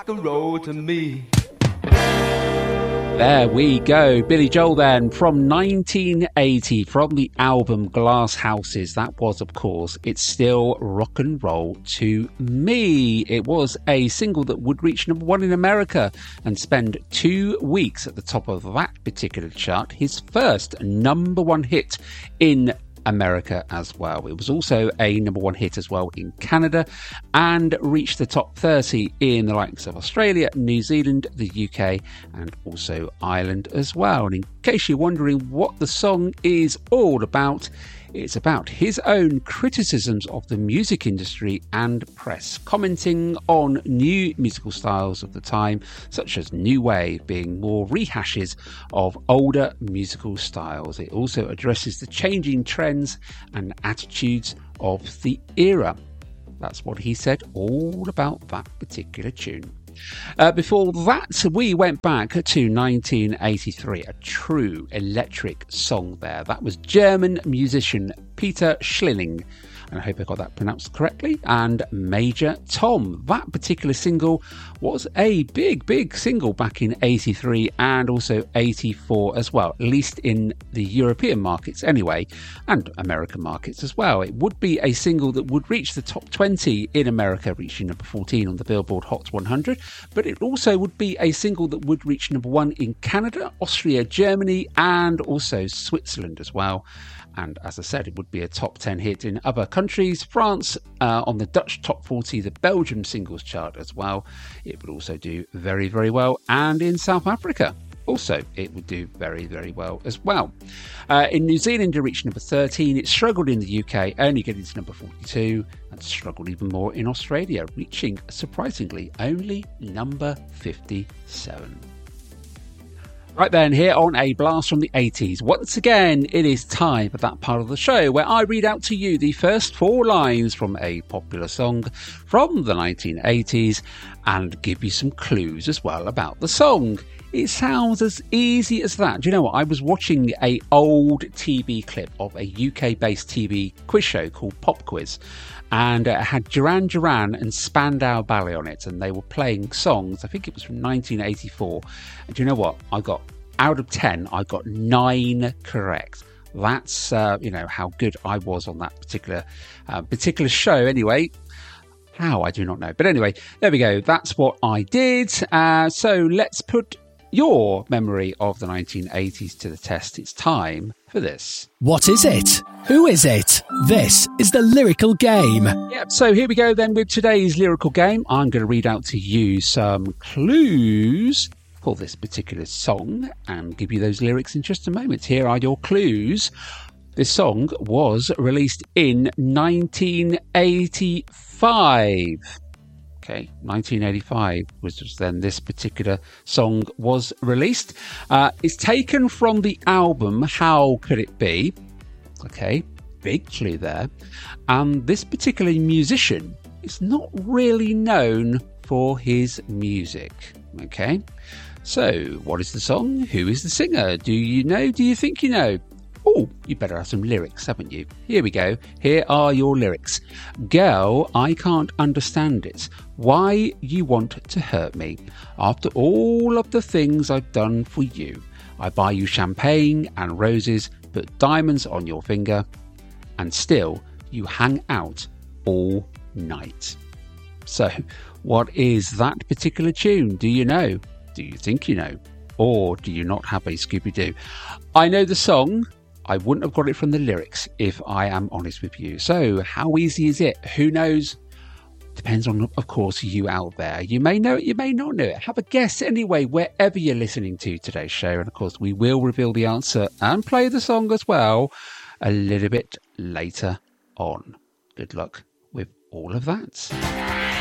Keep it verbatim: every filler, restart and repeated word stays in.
Rock and roll to me. There we go. Billy Joel then from nineteen eighty from the album Glass Houses. That was, of course, It's Still Rock and Roll to Me. It was a single that would reach number one in America and spend two weeks at the top of that particular chart. His first number one hit in America as well. It was also a number one hit as well in Canada and reached the top thirty in the likes of Australia, New Zealand, the U K and also Ireland as well. And in case you're wondering what the song is all about, it's about his own criticisms of the music industry and press, commenting on new musical styles of the time, such as new wave being more rehashes of older musical styles. It also addresses the changing trends and attitudes of the era. That's what he said all about that particular tune. Uh, before that, we went back to nineteen eighty-three, a true electric song there. That was German musician Peter Schilling, and I hope I got that pronounced correctly, and Major Tom. That particular single was a big, big single back in eighty-three and also eighty-four as well, at least in the European markets anyway, and American markets as well. It would be a single that would reach the top twenty in America, reaching number fourteen on the Billboard Hot one hundred, but it also would be a single that would reach number one in Canada, Austria, Germany, and also Switzerland as well. And as I said, it would be a top ten hit in other countries, France uh, on the Dutch top forty, the Belgium singles chart as well. It would also do very, very well. And in South Africa, also, it would do very, very well as well. Uh, in New Zealand, it reached number thirteen. It struggled in the U K, only getting to number forty-two, and struggled even more in Australia, reaching, surprisingly, only number fifty-seven. Right then, here on A Blast from the eighties, once again, it is time for that part of the show where I read out to you the first four lines from a popular song from the nineteen eighties and give you some clues as well about the song. It sounds as easy as that. Do you know what? I was watching a old T V clip of a U K-based T V quiz show called Pop Quiz, and it had Duran Duran and Spandau Ballet on it, and they were playing songs. I think it was from nineteen eighty-four. And do you know what? I got, out of ten, I got nine correct. That's, uh, you know, how good I was on that particular, uh, particular show anyway. How, I do not know. But anyway, there we go. That's what I did. Uh, so let's put your memory of the nineteen eighties to the test. It's time for this. What is it? Who is it? This is the Lyrical Game. Yep, so here we go then with today's Lyrical Game. I'm going to read out to you some clues for this particular song and give you those lyrics in just a moment. Here are your clues. This song was released in nineteen eighty-five. Okay, nineteen eighty-five was just then this particular song was released. Uh, it's taken from the album How Could It Be? Okay, big clue there. And this particular musician is not really known for his music. Okay, so what is the song? Who is the singer? Do you know? Do you think you know? Oh, you better have some lyrics, haven't you? Here we go. Here are your lyrics. Girl, I can't understand it. Why you want to hurt me? After all of the things I've done for you. I buy you champagne and roses, put diamonds on your finger, and still you hang out all night. So, what is that particular tune? Do you know? Do you think you know? Or do you not have a Scooby-Doo? I know the song. I wouldn't have got it from the lyrics if I am honest with you. So how easy is it? Who knows? Depends on, of course, you out there. You may know it, you may not know it. Have a guess anyway, wherever you're listening to today's show. And of course, we will reveal the answer and play the song as well a little bit later on. Good luck with all of that.